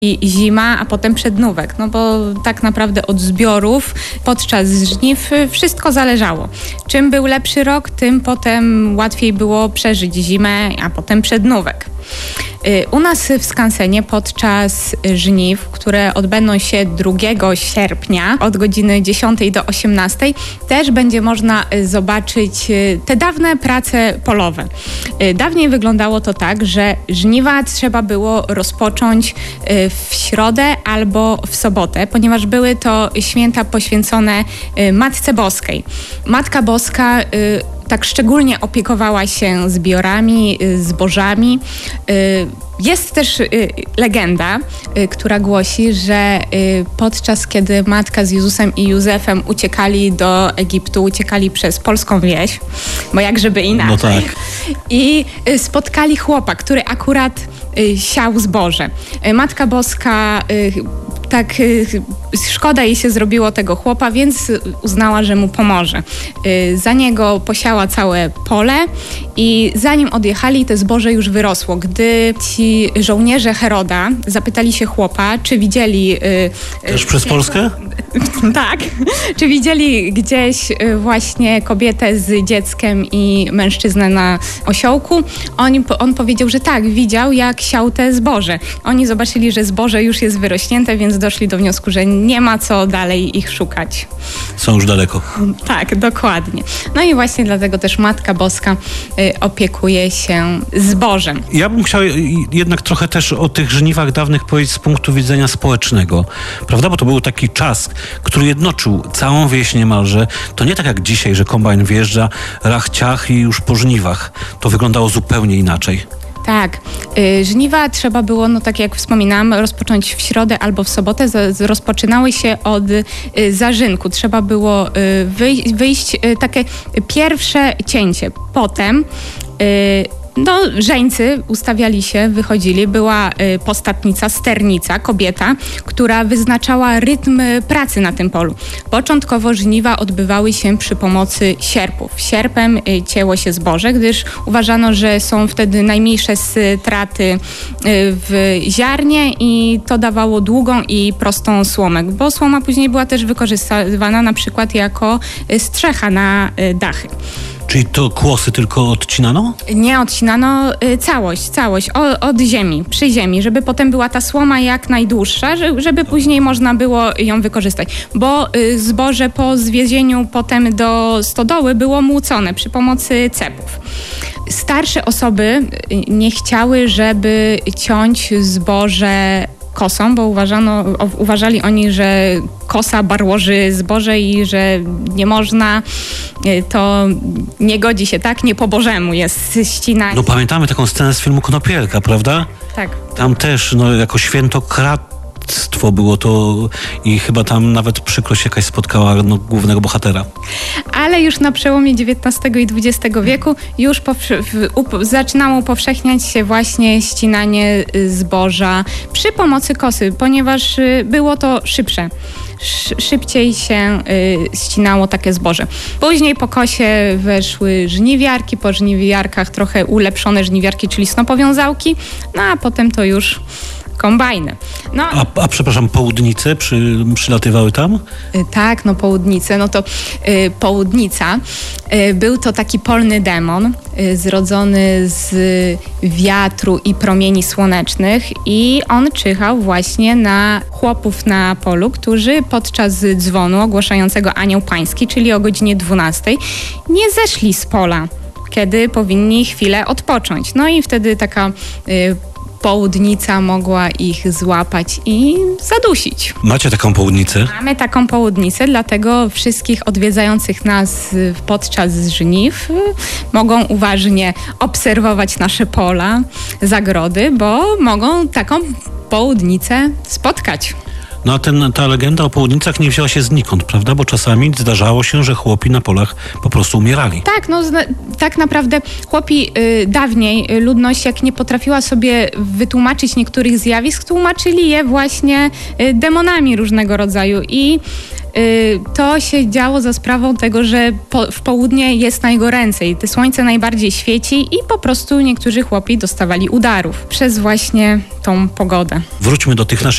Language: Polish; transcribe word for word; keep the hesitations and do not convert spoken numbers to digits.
i zima, a potem przednówek, no bo tak naprawdę od zbiorów podczas żniw wszystko zależało. Czym był lepszy rok, tym potem łatwiej było przeżyć zimę, a potem przednówek. U nas w skansenie podczas żniw, które odbędą się drugiego sierpnia od godziny dziesiątej do osiemnastej, też będzie można zobaczyć te dawne prace polowe. Dawniej wyglądało to tak, że żniwa trzeba było rozpocząć w środę albo w sobotę, ponieważ były to święta poświęcone Matce Boskiej. Matka Boska tak szczególnie opiekowała się zbiorami, zbożami. Jest też legenda, która głosi, że podczas kiedy Matka z Jezusem i Józefem uciekali do Egiptu, uciekali przez polską wieś, bo jak żeby inaczej, no tak. I spotkali chłopa, który akurat siał zboże. Matka Boska tak szkoda jej się zrobiło tego chłopa, więc uznała, że mu pomoże. Za niego posiała całe pole i zanim odjechali, te zboże już wyrosło. Gdy ci żołnierze Heroda zapytali się chłopa, czy widzieli... Też przez Polskę? Tak. Czy widzieli gdzieś właśnie kobietę z dzieckiem i mężczyznę na osiołku? On, on powiedział, że tak, widział, jak siał te zboże. Oni zobaczyli, że zboże już jest wyrośnięte, więc doszli do wniosku, że nie ma co dalej ich szukać. Są już daleko. Tak, dokładnie. No i właśnie dlatego też Matka Boska y, opiekuje się zbożem. Ja bym chciał jednak trochę też o tych żniwach dawnych powiedzieć z punktu widzenia społecznego, prawda? Bo to był taki czas, który jednoczył całą wieś niemalże. To nie tak jak dzisiaj, że kombajn wjeżdża, rach, ciach i już po żniwach. To wyglądało zupełnie inaczej. Tak. Y, żniwa trzeba było, no tak jak wspominałam, rozpocząć w środę albo w sobotę. Z, z, rozpoczynały się od y, zarzynku. Trzeba było y, wyjść, wyjść y, takie pierwsze cięcie. Potem y, No, żeńcy ustawiali się, wychodzili. Była y, postatnica, sternica, kobieta, która wyznaczała rytm pracy na tym polu. Początkowo żniwa odbywały się przy pomocy sierpów. Sierpem y, cięło się zboże, gdyż uważano, że są wtedy najmniejsze straty y, w ziarnie i to dawało długą i prostą słomę, bo słoma później była też wykorzystywana na przykład jako y, strzecha na y, dachy. Czyli to kłosy tylko odcinano? Nie odcinano, y, całość, całość o, od ziemi, przy ziemi, żeby potem była ta słoma jak najdłuższa, żeby, żeby później można było ją wykorzystać. Bo y, zboże po zwiezieniu potem do stodoły było młócone przy pomocy cepów. Starsze osoby nie chciały, żeby ciąć zboże kosą, bo uważano, uważali oni, że kosa barłoży zboże i że nie można, to nie godzi się, tak? Nie po Bożemu jest ścinanie. No pamiętamy taką scenę z filmu Konopielka, prawda? Tak. Tam też, no jako świętokradztwo było to i chyba tam nawet przykrość jakaś spotkała no, głównego bohatera. Ale już na przełomie dziewiętnastego i dwudziestego wieku już powsze- w, up- zaczynało upowszechniać się właśnie ścinanie zboża przy pomocy kosy, ponieważ y, było to szybsze. Sz- szybciej się y, ścinało takie zboże. Później po kosie weszły żniwiarki, po żniwiarkach trochę ulepszone żniwiarki, czyli snopowiązałki, no a potem to już kombajny. No, a, a przepraszam, południce przy, przylatywały tam? Y, tak, no południce, no to y, południca y, był to taki polny demon y, zrodzony z wiatru i promieni słonecznych i on czyhał właśnie na chłopów na polu, którzy podczas dzwonu ogłaszającego Anioł Pański, czyli o godzinie dwunastej, nie zeszli z pola, kiedy powinni chwilę odpocząć. No i wtedy taka y, południca mogła ich złapać i zadusić. Macie taką południcę? Mamy taką południcę, dlatego wszystkich odwiedzających nas podczas żniw mogą uważnie obserwować nasze pola, zagrody, bo mogą taką południcę spotkać. No a ten, ta legenda o południcach nie wzięła się znikąd, prawda? Bo czasami zdarzało się, że chłopi na polach po prostu umierali. Tak, no zna, tak naprawdę chłopi y, dawniej, y, ludność jak nie potrafiła sobie wytłumaczyć niektórych zjawisk, tłumaczyli je właśnie y, demonami różnego rodzaju i To się działo za sprawą tego, że po, w południe jest najgoręcej. Te słońce najbardziej świeci i po prostu niektórzy chłopi dostawali udarów przez właśnie tą pogodę. Wróćmy do tych naszych